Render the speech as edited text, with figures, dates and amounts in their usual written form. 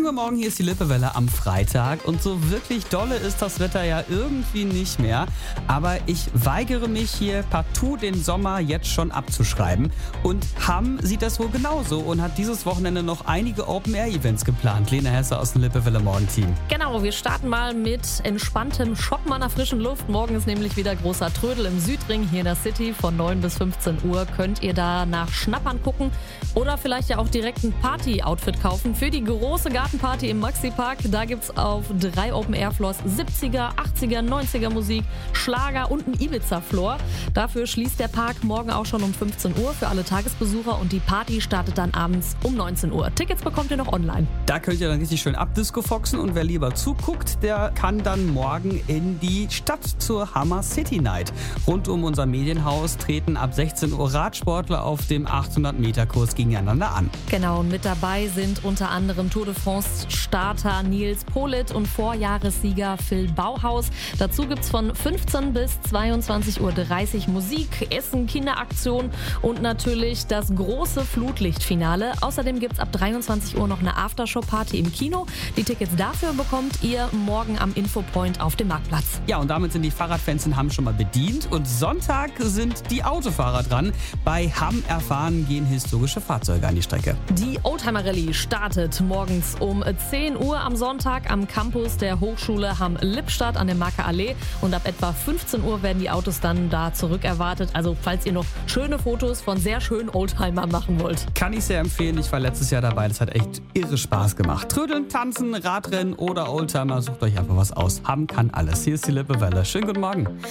guten Morgen, hier ist die Lippewelle am Freitag und so wirklich dolle ist das Wetter ja irgendwie nicht mehr. Aber ich weigere mich hier partout den Sommer jetzt schon abzuschreiben. Und Hamm sieht das wohl genauso und hat dieses Wochenende noch einige Open-Air-Events geplant. Lena Hesse aus dem Lippewelle Morgenteam. Genau, wir starten mal mit entspanntem Shoppen an der frischen Luft. Morgen ist nämlich wieder großer Trödel im Südring hier in der City. Von 9 bis 15 Uhr könnt ihr da nach Schnappern gucken oder vielleicht ja auch direkt ein Party-Outfit kaufen für die große Gartenparty im Maxi-Park. Da gibt's auf 3 Open-Air-Floors 70er, 80er, 90er Musik, Schlager und ein Ibiza-Floor. Dafür schließt der Park morgen auch schon um 15 Uhr für alle Tagesbesucher und die Party startet dann abends um 19 Uhr. Tickets bekommt ihr noch online. Da könnt ihr dann richtig schön abdisco-foxen und wer lieber zuguckt, der kann dann morgen in die Stadt zur Hammer City Night. Rund um unser Medienhaus treten ab 16 Uhr Radsportler auf dem 800-Meter-Kurs gegeneinander an. Genau, und mit dabei sind unter anderem Tour de France-Starter Nils Politt und Vorjahressieger Phil Bauhaus. Dazu gibt's von 15 bis 22.30 Uhr Musik, Essen, Kinderaktion und natürlich das große Flutlichtfinale. Außerdem gibt's ab 23 Uhr noch eine Aftershow-Party im Kino. Die Tickets dafür bekommt ihr morgen am Infopoint auf dem Marktplatz. Ja, und damit sind die Fahrradfans in Hamm schon mal bedient. Und Sonntag sind die Autofahrer dran. Bei Hamm erfahren gehen historische Fahrzeuge an die Strecke. Die Oldtimer Rallye startet morgens um 10 Uhr am Sonntag am Campus der Hochschule Hamm-Lippstadt an der Marker Allee. Und ab etwa 15 Uhr werden die Autos dann da zurück erwartet. Also falls ihr noch schöne Fotos von sehr schönen Oldtimern machen wollt. Kann ich sehr empfehlen. Ich war letztes Jahr dabei. Das hat echt irre Spaß gemacht. Trödeln, tanzen, Radrennen oder Oldtimer. Sucht euch einfach was aus. Hamm kann alles. Hier ist die Lippewelle. Schönen guten Morgen.